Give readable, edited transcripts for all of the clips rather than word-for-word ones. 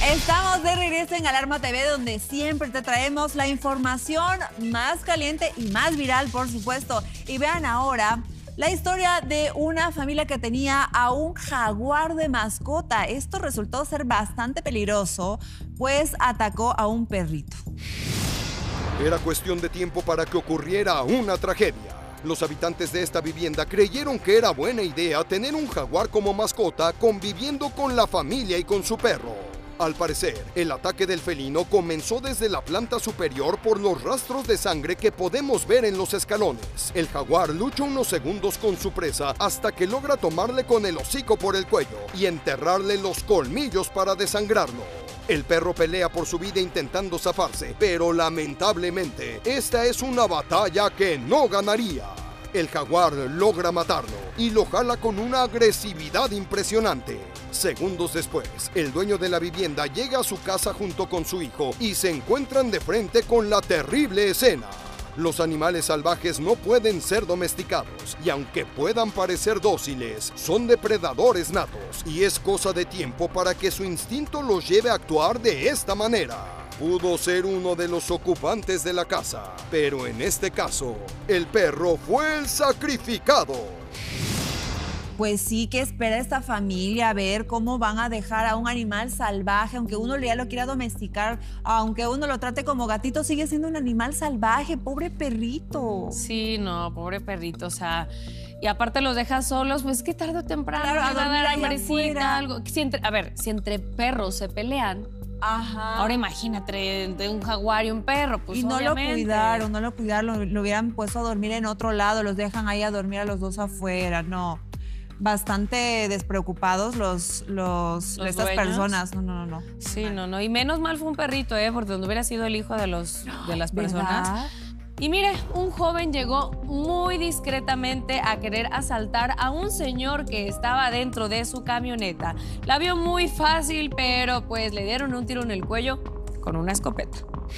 Estamos de regreso en Alarma TV, donde siempre te traemos la información más caliente y más viral, por supuesto. Y vean ahora la historia de una familia que tenía a un jaguar de mascota. Esto resultó ser bastante peligroso, pues atacó a un perrito. Era cuestión de tiempo para que ocurriera una tragedia. Los habitantes de esta vivienda creyeron que era buena idea tener un jaguar como mascota conviviendo con la familia y con su perro. Al parecer, el ataque del felino comenzó desde la planta superior por los rastros de sangre que podemos ver en los escalones. El jaguar lucha unos segundos con su presa hasta que logra tomarle con el hocico por el cuello y enterrarle los colmillos para desangrarlo. El perro pelea por su vida intentando zafarse, pero lamentablemente, esta es una batalla que no ganaría. El jaguar logra matarlo y lo jala con una agresividad impresionante. Segundos después, el dueño de la vivienda llega a su casa junto con su hijo y se encuentran de frente con la terrible escena. Los animales salvajes no pueden ser domesticados y aunque puedan parecer dóciles, son depredadores natos y es cosa de tiempo para que su instinto los lleve a actuar de esta manera. Pudo ser uno de los ocupantes de la casa, pero en este caso, el perro fue el sacrificado. Pues sí, que espera esta familia a ver cómo van a dejar a un animal salvaje, aunque uno ya lo quiera domesticar, aunque uno lo trate como gatito, sigue siendo un animal salvaje, pobre perrito. Sí, no, pobre perrito, o sea, y aparte los dejas solos, pues que tarde o temprano Claro, a le va dormir dar allá hambrecita, afuera. algo. Si entre perros se pelean, Ajá. ahora imagínate de un jaguar y un perro, pues y no obviamente. no lo cuidaron, lo hubieran puesto a dormir en otro lado, los dejan ahí a dormir a los dos afuera, no. Bastante despreocupados estas dueños. personas. No. Sí, no. Y menos mal fue un perrito, porque donde hubiera sido el hijo de las personas. ¿Verdad? Y mire, un joven llegó muy discretamente a querer asaltar a un señor que estaba dentro de su camioneta. La vio muy fácil, pero pues le dieron un tiro en el cuello con una escopeta.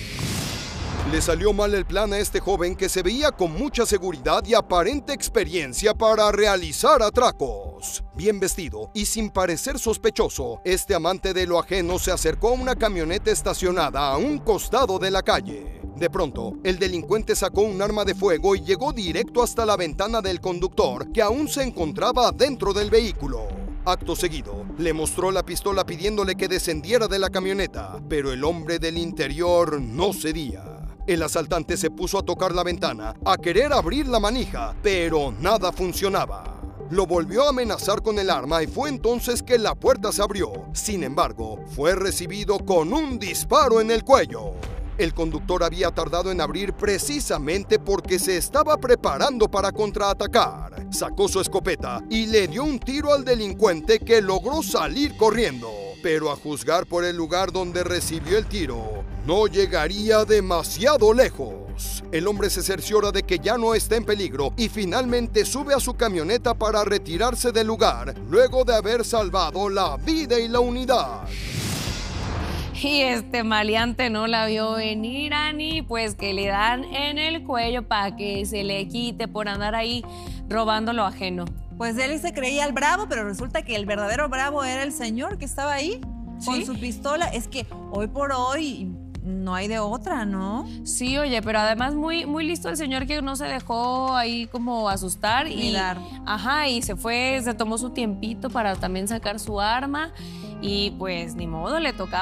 Le salió mal el plan a este joven que se veía con mucha seguridad y aparente experiencia para realizar atracos. Bien vestido y sin parecer sospechoso, este amante de lo ajeno se acercó a una camioneta estacionada a un costado de la calle. De pronto, el delincuente sacó un arma de fuego y llegó directo hasta la ventana del conductor, que aún se encontraba dentro del vehículo. Acto seguido, le mostró la pistola pidiéndole que descendiera de la camioneta, pero el hombre del interior no cedía. El asaltante se puso a tocar la ventana, a querer abrir la manija, pero nada funcionaba. Lo volvió a amenazar con el arma y fue entonces que la puerta se abrió. Sin embargo, fue recibido con un disparo en el cuello. El conductor había tardado en abrir precisamente porque se estaba preparando para contraatacar. Sacó su escopeta y le dio un tiro al delincuente, que logró salir corriendo. Pero a juzgar por el lugar donde recibió el tiro, no llegaría demasiado lejos. El hombre se cerciora de que ya no está en peligro y finalmente sube a su camioneta para retirarse del lugar, luego de haber salvado la vida y la unidad. Y este maleante no la vio venir, Ani, pues que le dan en el cuello para que se le quite por andar ahí robando lo ajeno. Pues él se creía el bravo, pero resulta que el verdadero bravo era el señor que estaba ahí con ¿Sí? su pistola. Es que hoy por hoy no hay de otra, ¿no? Sí, oye, pero además muy, muy listo el señor, que no se dejó ahí como asustar y se tomó su tiempito para también sacar su arma y pues ni modo, le tocaba.